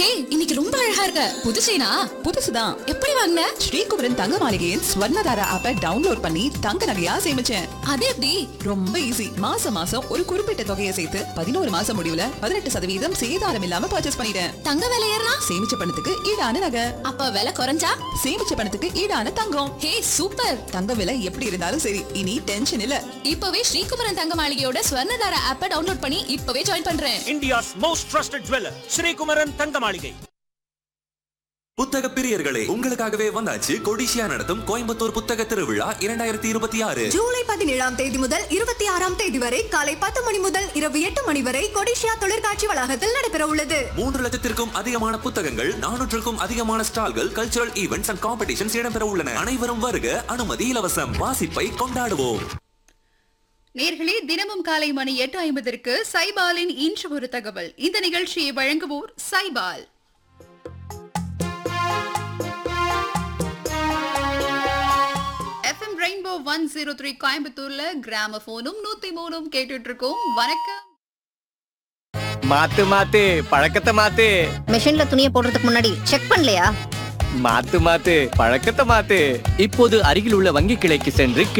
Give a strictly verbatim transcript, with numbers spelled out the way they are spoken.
ஹே, இன்னைக்கு ரொம்ப அழகா இருக்க. புது செயினா? புதுசுதான். எப்படி வாங்குன? ஸ்ரீகுமரன் தங்க மாளிகையின் ஸ்வர்ணதாரா ஆப்பை டவுன்லோட் பண்ணி தங்க நகையா சேமிச்சேன். அது எப்படி? ரொம்ப ஈஸி. மாசம் மாசம் ஒரு குறிப்பிட்ட தொகையை சேர்த்து பதினோரு மாசம் முடிவுல பதினெட்டு சதவீதம் சேதாரம் இல்லாம பர்ச்சேஸ் பண்ணிட்டேன். தங்க விலை ஏறினா? சேமிச்ச பணத்துக்கு ஈடான நகை. அப்ப விலை குறைஞ்சா? சேமிச்ச பணத்துக்கு ஈடான தங்கம். ஹே, சூப்பர். தங்க விலை எப்படி இருந்தாலும் சரி, இனி டென்ஷன் இல்ல. இப்பவே ஸ்ரீகுமரன் தங்க மாளிகையோட ஸ்வர்ணதாரா ஆப்பை டவுன்லோட் பண்ணி இப்பவே ஜாயின் பண்றேன். India's most trusted jeweler, Sri Kumaran தங்க மாளிகை. புத்தக பிரியர்களே, உங்களுக்காகவே வந்தாச்சு கொடிஷியா நடத்தும் கோயம்புத்தூர் புத்தக திருவிழா இரண்டாயிரத்தி இருபத்தி ஆறு. ஜூலை பதினேழாம் தேதி முதல் இருபத்தி ஆறாம் தேதி வரை காலை பத்து மணி முதல் இரவு எட்டு மணி வரை கொடிஷியா தொழிற்காட்சி வளாகத்தில் நடைபெற உள்ளது. மூன்று லட்சத்திற்கும் அதிகமான புத்தகங்கள், நானூற்றுக்கும் அதிகமான ஸ்டால்கள், கல்ச்சுரல் ஈவென்ட்ஸ் அண்ட் காம்படிஷன்ஸ் இடம்பெற உள்ளன. அனைவரும் வருக, அனுமதி இலவசம். வாசிப்பை கொண்டாடுவோம். நேர்களே, தினமும் காலை மணி எட்டு ஐம்பதற்கு சைபாலின் இன்று ஒரு தகவல். இந்த நிகழ்ச்சியை வழங்குவோர் Saibol. FM rainbow one zero three கோயம்புத்தூர்ல கிராமபோனும் நூத்தி மூணும் கேட்டுட்டு இருக்கோம். வணக்கம். மாத்து மாத்து பழக்கத்தை மாத்து. மெஷின்ல துணியை போடுறதுக்கு முன்னாடி செக் பண்ணலையா? மாத்து மாத்து பழக்கத்தை மாத்து. இப்போது அருகில் உள்ள வங்கி கிளைக்கு சென்று